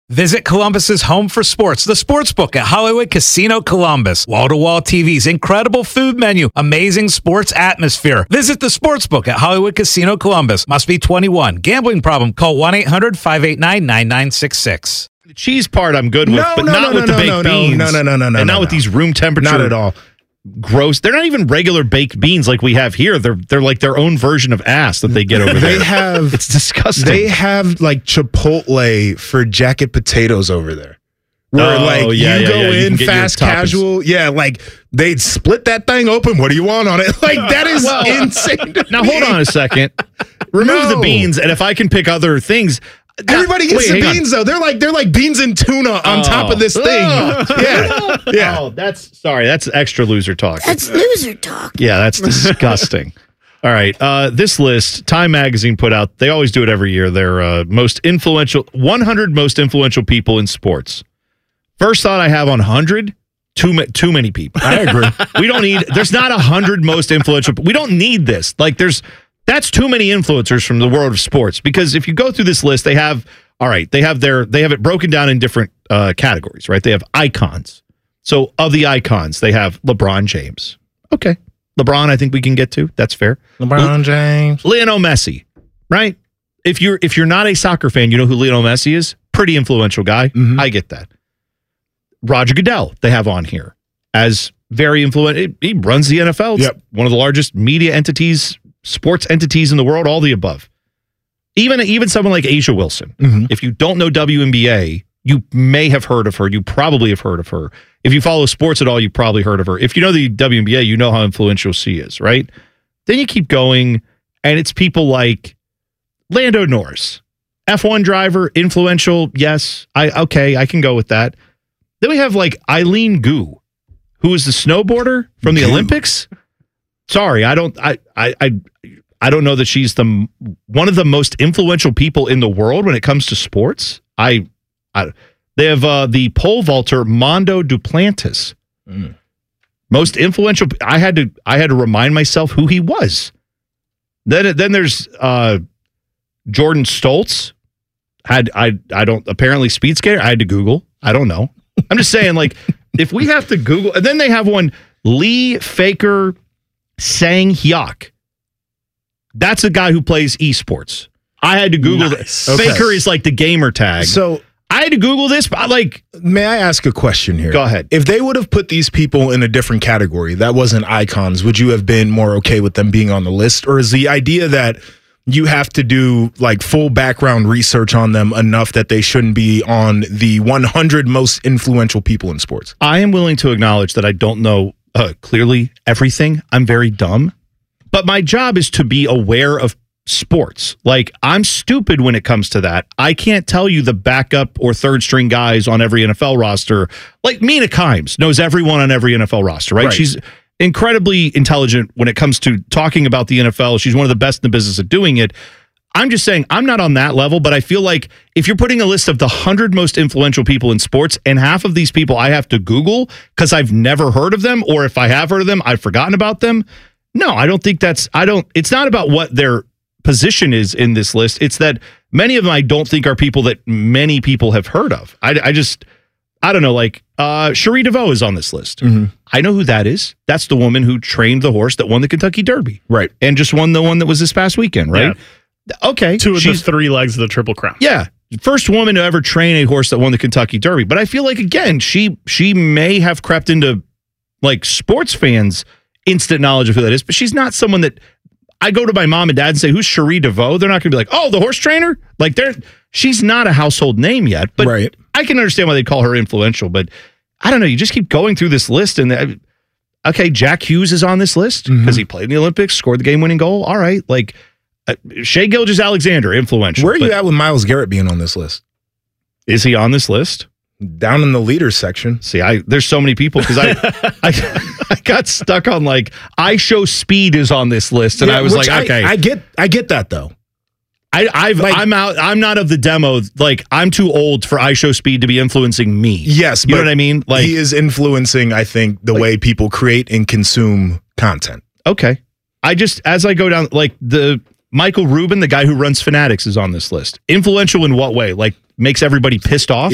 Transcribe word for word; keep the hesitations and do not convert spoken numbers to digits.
Visit Columbus's home for sports, the Sportsbook at Hollywood Casino Columbus. Wall-to-wall T Vs, incredible food menu, amazing sports atmosphere. Visit the Sportsbook at Hollywood Casino Columbus. Must be twenty-one. Gambling problem? Call one eight hundred five eight nine nine nine six six. The cheese part I'm good with, No, but no, not no, with no, the baked no, no, beans. no, no, no, no, no, And not no, with no. these room temperature. Not at all. Gross. They're not even regular baked beans like we have here. They're they're like their own version of ass that they get over there. They have It's disgusting. They have like Chipotle for jacket potatoes over there. Where Oh, like yeah, you yeah, go yeah. You in can get your fast toppings. casual. Yeah, like they'd split that thing open. What do you want on it? Like that is Well, insane. to Now me. hold on a second. Remove No. the beans, and if I can pick other things. Everybody gets Wait, the hang on. beans though. They're like they're like beans and tuna on Oh. top of this thing. Oh. Yeah, yeah. Oh, that's sorry. That's extra loser talk. That's loser talk. Yeah, that's disgusting. All right. Uh, this list, Time Magazine put out, they always do it every year. Their uh, most influential, one hundred most influential people in sports. First thought I have on one hundred, too, ma- too many people. I agree. We don't need, there's not one hundred most influential. We don't need this. Like, there's, that's too many influencers from the world of sports. Because if you go through this list, they have, all right, they have their, they have it broken down in different uh, categories, right? They have icons. So of the icons, they have LeBron James. Okay. LeBron, I think we can get to. That's fair. LeBron James. Lionel Messi, right? If you're if you're not a soccer fan, you know who Lionel Messi is. Pretty influential guy. Mhm. I get that. Roger Goodell, they have on here as very influential. He runs the N F L. It's Yep. one of the largest media entities, sports entities in the world. All the above. Even even someone like Asia Wilson. Mhm. If you don't know W N B A, you may have heard of her. You probably have heard of her. If you follow sports at all, you probably heard of her. If you know the W N B A, you know how influential she is, right? Then you keep going, and it's people like Lando Norris, F one driver, influential. Yes, I okay, I can go with that. Then we have like Eileen Gu, who is the snowboarder from the Gu. Olympics. Sorry, I don't. I I I. I don't know that she's the one of the most influential people in the world when it comes to sports. I, I they have uh, the pole vaulter Mondo Duplantis, Mm. most influential. I had to I had to remind myself who he was. Then then there's uh, Jordan Stoltz. Had I I don't apparently speed skater. I had to Google. I don't know. I'm just saying, like, if we have to Google, and then they have one Lee Faker Sang Hyuk. That's a guy who plays esports. I had to Google Nice. that. Okay. Faker is like the gamer tag. So I had to Google this, but I like, may I ask a question here? Go ahead. If they would have put these people in a different category that wasn't icons, would you have been more okay with them being on the list? Or is the idea that you have to do like full background research on them enough that they shouldn't be on the one hundred most influential people in sports? I am willing to acknowledge that I don't know uh, clearly everything. I'm very dumb. But my job is to be aware of sports. Like, I'm stupid when it comes to that. I can't tell you the backup or third string guys on every N F L roster. Like, Mina Kimes knows everyone on every N F L roster, right? Right. She's incredibly intelligent when it comes to talking about the N F L. She's one of the best in the business at doing it. I'm just saying, I'm not on that level, but I feel like if you're putting a list of the one hundred most influential people in sports, and half of these people I have to Google because I've never heard of them, or if I have heard of them, I've forgotten about them. No, I don't think that's, I don't, it's not about what their position is in this list. It's that many of them I don't think are people that many people have heard of. I, I just, I don't know, like uh, Cherie DeVoe is on this list. Mm-hmm. I know who that is. That's the woman who trained the horse that won the Kentucky Derby. Right. And just won the one that was this past weekend, right? Okay. Two of the she's- three legs of the Triple Crown. Yeah. First woman to ever train a horse that won the Kentucky Derby. But I feel like, again, she she may have crept into like sports fans' instant knowledge of who that is, but she's not someone that I go to my mom and dad and say, who's Cherie DeVoe? They're not going to be like, oh, the horse trainer? Like, they're she's not a household name yet. But Right. I can understand why they call her influential. But I don't know. You just keep going through this list. And uh, okay, Jack Hughes is on this list because Mhm. he played in the Olympics, scored the game-winning goal. All right. Like, uh, Shea Gilgeous-Alexander, influential. Where are you but at with Myles Garrett being on this list? Is he on this list? Down in the leaders section. See, I there's so many people because I, I I got stuck on like I Show Speed is on this list, and Yeah, I was which like, okay, I, I get, I get that though. I, I've like- I'm out. I'm not of the demo. Like, I'm too old for I Show Speed to be influencing me. Yes, you know but what I mean. Like, he is influencing, I think, the Like- way people create and consume content. okay, I just as I go down, like the Michael Rubin, the guy who runs Fanatics, is on this list. Influential in what way? Like, makes everybody pissed off.